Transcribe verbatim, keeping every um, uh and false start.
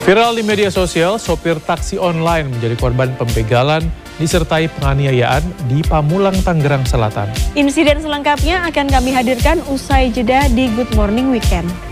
Viral di media sosial, sopir taksi online menjadi korban pembegalan disertai penganiayaan di Pamulang, Tangerang Selatan. Insiden selengkapnya akan kami hadirkan usai jeda di Good Morning Weekend.